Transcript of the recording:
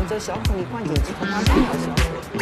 者消除你环境气候发展要消除。